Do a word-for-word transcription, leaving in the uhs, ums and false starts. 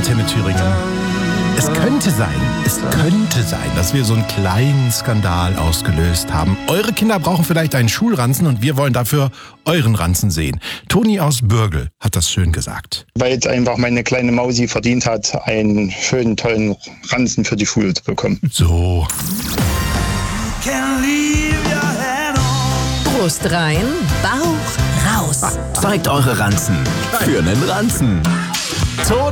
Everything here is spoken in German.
Antenne Thüringen. Es könnte sein, es könnte sein, dass wir so einen kleinen Skandal ausgelöst haben. Eure Kinder brauchen vielleicht einen Schulranzen und wir wollen dafür euren Ranzen sehen. Toni aus Bürgel hat das schön gesagt. Weil jetzt einfach meine kleine Mausi verdient hat, einen schönen, tollen Ranzen für die Schule zu bekommen. So. Brust rein, Bauch raus. Zeigt eure Ranzen für einen Ranzen. Toni